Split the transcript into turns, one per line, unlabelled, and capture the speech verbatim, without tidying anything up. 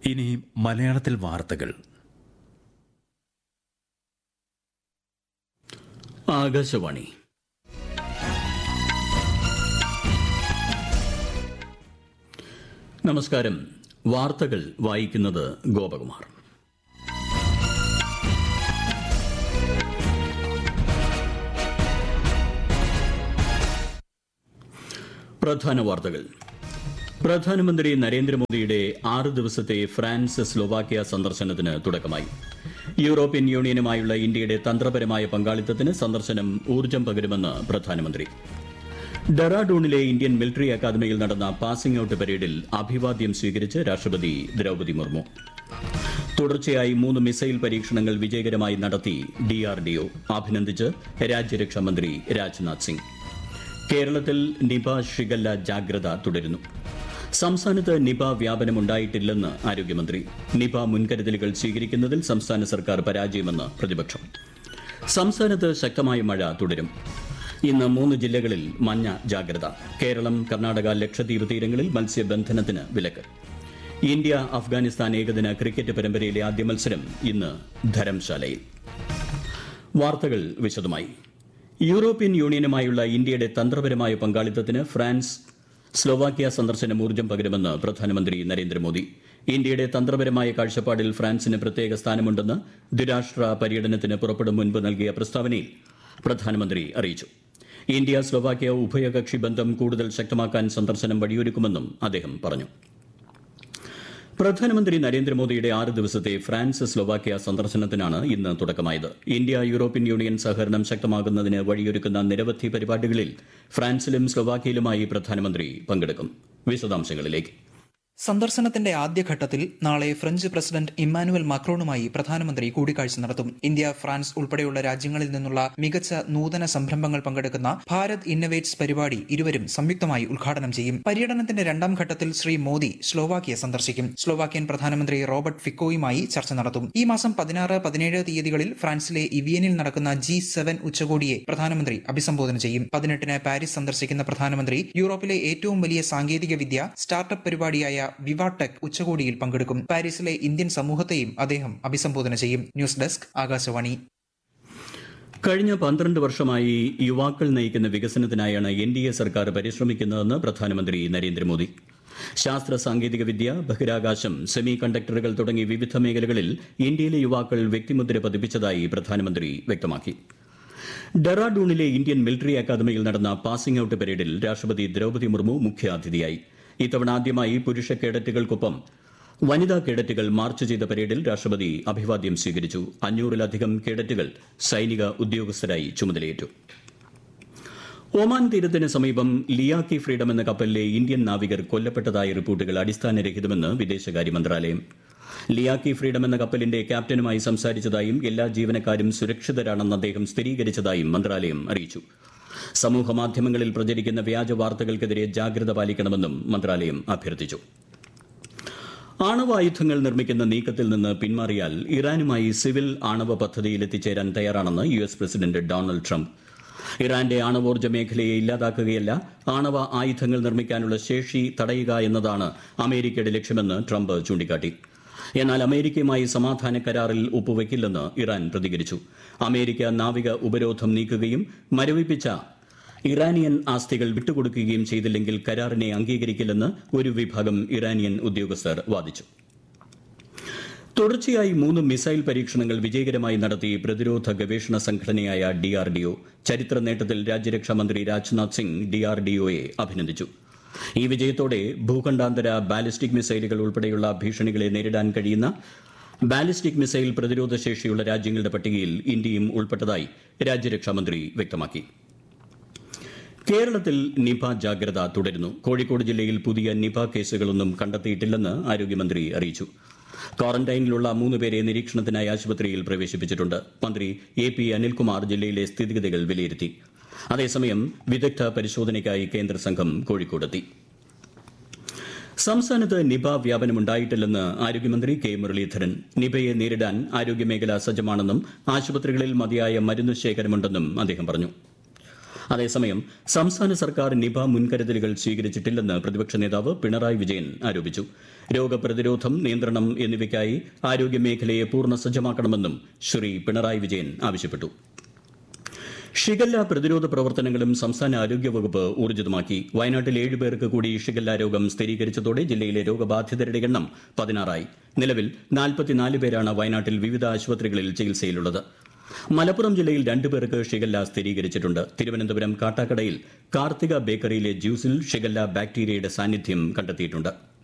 ഇനി മലയാളത്തിൽ വാർത്തകൾ.
ആകാശവാണി. നമസ്കാരം. വാർത്തകൾ വായിക്കുന്നത് ഗോപകുമാർ. പ്രധാന വാർത്തകൾ. പ്രധാനമന്ത്രി നരേന്ദ്രമോദിയുടെ ആറ് ദിവസത്തെ ഫ്രാൻസ് സ്ലോവാക്യ സന്ദർശനത്തിന് തുടക്കമായി. യൂറോപ്യൻ യൂണിയനുമായുള്ള ഇന്ത്യയുടെ തന്ത്രപരമായ പങ്കാളിത്തത്തിന് സന്ദർശനം ഊർജ്ജം പകരുമെന്ന് പ്രധാനമന്ത്രി. ഡെറാഡൂണിലെ ഇന്ത്യൻ മിലിറ്ററി അക്കാദമിയിൽ നടന്ന പാസിംഗ് ഔട്ട് പരേഡിൽ അഭിവാദ്യം സ്വീകരിച്ച് രാഷ്ട്രപതി ദ്രൌപദി മുർമു. തുടർച്ചയായി മൂന്ന് മിസൈൽ പരീക്ഷണങ്ങൾ വിജയകരമായി നടത്തി ഡിആർഡിഒ. അഭിനന്ദിച്ച് രാജ്യരക്ഷാമന്ത്രി രാജ്നാഥ് സിംഗ്. കേരളത്തിൽ നിപ ഷിഗല്ല ജാഗ്രത തുടരുന്നു. സംസ്ഥാനത്ത് നിപ വ്യാപനമുണ്ടായിട്ടില്ലെന്ന് ആരോഗ്യമന്ത്രി. നിപ മുൻകരുതലുകൾ സ്വീകരിക്കുന്നതിൽ സംസ്ഥാന സർക്കാർ പരാജയമെന്ന് പ്രതിപക്ഷം. സംസ്ഥാനത്ത് ശക്തമായ മഴ തുടരും. ഇന്ന് മൂന്ന് ജില്ലകളിൽ മഞ്ഞ ജാഗ്രത. കേരളം, കർണാടക, ലക്ഷദ്വീപ് തീരങ്ങളിൽ മത്സ്യബന്ധനത്തിന് വിലക്ക്. ഇന്ത്യ അഫ്ഗാനിസ്ഥാൻ ഏകദിന ക്രിക്കറ്റ് പരമ്പരയിലെ ആദ്യ മത്സരം ഇന്ന് ധരംശാലയിൽ. വാർത്തകൾ വിശദമായി. യൂറോപ്യൻ യൂണിയനുമായുള്ള ഇന്ത്യയുടെ തന്ത്രപരമായ പങ്കാളിത്തത്തിന് ഫ്രാൻസ് സ്ലോവാക്യ സന്ദർശനം ഊർജ്ജം പകരുമെന്ന് പ്രധാനമന്ത്രി നരേന്ദ്രമോദി. ഇന്ത്യയുടെ തന്ത്രപരമായ കാഴ്ചപ്പാടിൽ ഫ്രാൻസിന് പ്രത്യേക സ്ഥാനമുണ്ടെന്ന് ദ്വിരാഷ്ട്ര പര്യടനത്തിന് പുറപ്പെടും മുൻപ് നൽകിയ പ്രസ്താവനയിൽ പ്രധാനമന്ത്രി അറിയിച്ചു. ഇന്ത്യ സ്ലോവാക്യ ഉഭയകക്ഷി ബന്ധം കൂടുതൽ ശക്തമാക്കാൻ സന്ദർശനം വഴിയൊരുക്കുമെന്നും അദ്ദേഹം പറഞ്ഞു. പ്രധാനമന്ത്രി നരേന്ദ്രമോദിയുടെ ആറ് ദിവസത്തെ ഫ്രാൻസ് സ്ലോവാക്യ സന്ദർശനത്തിനാണ് ഇന്ന് തുടക്കമായത്. ഇന്ത്യ യൂറോപ്യൻ യൂണിയൻ സഹകരണം ശക്തമാകുന്നതിന് വഴിയൊരുക്കുന്ന നിരവധി പരിപാടികളിൽ ഫ്രാൻസിലും സ്ലോവാക്യയിലുമായി പ്രധാനമന്ത്രി പങ്കെടുക്കും. വിശദാംശങ്ങളിലേക്ക്.
സന്ദർശനത്തിന്റെ ആദ്യഘട്ടത്തിൽ നാളെ ഫ്രഞ്ച് പ്രസിഡന്റ് ഇമ്മാനുവൽ മാക്രോണുമായി പ്രധാനമന്ത്രി കൂടിക്കാഴ്ച നടത്തും. ഇന്ത്യ, ഫ്രാൻസ് ഉൾപ്പെടെയുള്ള രാജ്യങ്ങളിൽ നിന്നുള്ള മികച്ച നൂതന സംരംഭങ്ങൾ പങ്കെടുക്കുന്ന ഭാരത് ഇന്നവേറ്റ്സ് പരിപാടി ഇരുവരും സംയുക്തമായി ഉദ്ഘാടനം ചെയ്യും. പര്യടനത്തിന്റെ രണ്ടാം ഘട്ടത്തിൽ ശ്രീ മോദി സ്ലോവാക്യ സന്ദർശിക്കും. സ്ലോവാക്യൻ പ്രധാനമന്ത്രി റോബർട്ട് ഫിക്കോയുമായി ചർച്ച നടത്തും. ഈ മാസം പതിനാറ് പതിനേഴ് തീയതികളിൽ ഫ്രാൻസിലെ ഇവിയനിൽ നടക്കുന്ന ജി സെവൻ ഉച്ചകോടിയെ പ്രധാനമന്ത്രി അഭിസംബോധന ചെയ്യും. പതിനെട്ടിന് പാരീസ് സന്ദർശിക്കുന്ന പ്രധാനമന്ത്രി യൂറോപ്പിലെ ഏറ്റവും വലിയ സാങ്കേതിക വിദ്യ സ്റ്റാർട്ടപ്പ് പരിപാടിയായ വിവാടെക് ഉച്ചകോടിയിൽ പങ്കെടുക്കും. പാരീസിലെ ഇന്ത്യൻ സമൂഹത്തെയും അദ്ദേഹം അഭിസംബോധന ചെയ്യും. News desk, Akashvani.
കഴിഞ്ഞ പന്ത്രണ്ട് വർഷമായി യുവാക്കൾ നയിക്കുന്ന വികസനത്തിനായാണ് എൻ ഡി എ സർക്കാർ പരിശ്രമിക്കുന്നതെന്ന് പ്രധാനമന്ത്രി നരേന്ദ്രമോദി. ശാസ്ത്ര സാങ്കേതിക വിദ്യ, ബഹിരാകാശം, സെമി കണ്ടക്ടറുകൾ തുടങ്ങി വിവിധ മേഖലകളിൽ ഇന്ത്യയിലെ യുവാക്കൾ വ്യക്തിമുദ്ര പതിപ്പിച്ചതായി പ്രധാനമന്ത്രി വ്യക്തമാക്കി. ഡെറാഡൂണിലെ ഇന്ത്യൻ മിലിറ്ററി അക്കാദമിയിൽ നടന്ന പാസിംഗ് ഔട്ട് പരേഡിൽ രാഷ്ട്രപതി ദ്രൌപദി മുർമു മുഖ്യാതിഥിയായി. ഇത്തവണ ആദ്യമായി പുരുഷ കേഡറ്റുകൾക്കൊപ്പം വനിതാ കേഡറ്റുകൾ മാർച്ച് ചെയ്ത പരേഡിൽ രാഷ്ട്രപതി അഭിവാദ്യം സ്വീകരിച്ചു. അഞ്ഞൂറിലധികം കേഡറ്റുകൾ സൈനിക ഉദ്യോഗസ്ഥരായി ചുമതലയേറ്റു. ഒമാൻ തീരത്തിന് സമീപം ലിയാക്കി ഫ്രീഡം എന്ന കപ്പലിലെ ഇന്ത്യൻ നാവികർ കൊല്ലപ്പെട്ടതായ റിപ്പോർട്ടുകൾ അടിസ്ഥാനരഹിതമെന്ന് വിദേശകാര്യ മന്ത്രാലയം. ലിയാക്കി ഫ്രീഡം എന്ന കപ്പലിന്റെ ക്യാപ്റ്റനുമായി സംസാരിച്ചതായും എല്ലാ ജീവനക്കാരും സുരക്ഷിതരാണെന്ന് അദ്ദേഹം സ്ഥിരീകരിച്ചതായും മന്ത്രാലയം അറിയിച്ചു. സമൂഹമാധ്യമങ്ങളിൽ പ്രചരിക്കുന്ന വ്യാജ വാർത്തകൾക്കെതിരെ ജാഗ്രത പാലിക്കണമെന്നും മന്ത്രാലയം അഭ്യർത്ഥിച്ചു. ആണവായുധങ്ങൾ നിർമ്മിക്കുന്ന നീക്കത്തിൽ നിന്ന് പിന്മാറിയാൽ ഇറാനുമായി സിവിൽ ആണവ പദ്ധതിയിൽ എത്തിച്ചേരാൻ തയ്യാറാണെന്ന് U S president Donald Trump. ഇറാന്റെ ആണവോർജ്ജ മേഖലയെ ഇല്ലാതാക്കുകയല്ല, ആണവ ആയുധങ്ങൾ നിർമ്മിക്കാനുള്ള ശേഷി തടയുക എന്നതാണ് അമേരിക്കയുടെ ലക്ഷ്യമെന്ന് ട്രംപ് ചൂണ്ടിക്കാട്ടി. എന്നാൽ അമേരിക്കയുമായി സമാധാന കരാറിൽ ഒപ്പുവയ്ക്കില്ലെന്ന് ഇറാൻ പ്രതികരിച്ചു. അമേരിക്ക നാവിക ഉപരോധം നീക്കുകയും മരവിപ്പിച്ച ഇറാനിയൻ ആസ്തികൾ വിട്ടുകൊടുക്കുകയും ചെയ്തില്ലെങ്കിൽ കരാറിനെ അംഗീകരിക്കില്ലെന്ന് ഒരു വിഭാഗം ഇറാനിയൻ ഉദ്യോഗസ്ഥർ വാദിച്ചു. തുടർച്ചയായി മൂന്ന് മിസൈൽ പരീക്ഷണങ്ങൾ വിജയകരമായി നടത്തി പ്രതിരോധ ഗവേഷണ സംഘടനയായ ഡിആർഡിഒ. ചരിത്ര നേട്ടത്തിൽ രാജ്യരക്ഷാമന്ത്രി രാജ്നാഥ് സിംഗ് ഡിആർഡിഒയെ അഭിനന്ദിച്ചു. ഈ വിജയത്തോടെ ഭൂഖണ്ഡാന്തര ബാലിസ്റ്റിക് മിസൈലുകൾ ഉൾപ്പെടെയുള്ള ഭീഷണികളെ നേരിടാൻ കഴിയുന്ന ബാലിസ്റ്റിക് മിസൈൽ പ്രതിരോധ ശേഷിയുള്ള രാജ്യങ്ങളുടെ പട്ടികയിൽ ഇന്ത്യയും ഉൾപ്പെട്ടതായി രാജ്യരക്ഷാമന്ത്രി വ്യക്തമാക്കി. കേരളത്തിൽ നിപ ജാഗ്രത തുടരുന്നു. കോഴിക്കോട് ജില്ലയിൽ പുതിയ നിപ കേസുകളൊന്നും കണ്ടെത്തിയിട്ടില്ലെന്ന് ആരോഗ്യമന്ത്രി അറിയിച്ചു. ക്വാറന്റൈനിലുള്ള മൂന്ന് പേരെ നിരീക്ഷണത്തിനായി ആശുപത്രിയിൽ പ്രവേശിപ്പിച്ചിട്ടുണ്ട്. മന്ത്രി എ പി അനിൽകുമാർ ജില്ലയിലെ സ്ഥിതിഗതികൾ വിലയിരുത്തി. അതേസമയം വിദഗ്ധ പരിശോധനയ്ക്കായി കേന്ദ്ര സംഘം കോഴിക്കോടെത്തി. സംസ്ഥാനത്ത് നിപ വ്യാപനമുണ്ടായിട്ടില്ലെന്ന് ആരോഗ്യമന്ത്രി കെ മുരളീധരൻ. നിപയെ നേരിടാൻ ആരോഗ്യമേഖല സജ്ജമാണെന്നും ആശുപത്രികളിൽ മതിയായ മരുന്ന് ശേഖരമുണ്ടെന്നും അദ്ദേഹം പറഞ്ഞു. അതേസമയം സംസ്ഥാന സർക്കാർ നിപ മുൻകരുതലുകൾ സ്വീകരിച്ചിട്ടില്ലെന്ന് പ്രതിപക്ഷ നേതാവ് പിണറായി വിജയൻ ആരോപിച്ചു. രോഗപ്രതിരോധം, നിയന്ത്രണം എന്നിവയ്ക്കായി ആരോഗ്യമേഖലയെ പൂർണ്ണ സജ്ജമാക്കണമെന്നും ശ്രീ പിണറായി വിജയൻ ആവശ്യപ്പെട്ടു. ഷിഗല്ല പ്രതിരോധ പ്രവർത്തനങ്ങളും സംസ്ഥാന ആരോഗ്യവകുപ്പ് ഊർജിതമാക്കി. വയനാട്ടിൽ ഏഴ് പേർക്ക് കൂടി ഷിഗല്ല രോഗം സ്ഥിരീകരിച്ചതോടെ ജില്ലയിലെ രോഗബാധിതരുടെ എണ്ണം പതിനാറായി. നിലവിൽ നാൽപ്പത്തിനാല് പേരാണ് വയനാട്ടിൽ വിവിധ ആശുപത്രികളിൽ ചികിത്സയിലുള്ളത്. മലപ്പുറം ജില്ലയിൽ രണ്ടു പേർക്ക് ഷിഗല്ല സ്ഥിരീകരിച്ചിട്ടുണ്ട്. തിരുവനന്തപുരം കാട്ടാക്കടയിൽ കാർത്തിക ബേക്കറിയിലെ ജ്യൂസിൽ ഷിഗല്ല ബാക്ടീരിയയുടെ സാന്നിധ്യം കണ്ടെത്തിയിട്ടുണ്ട്.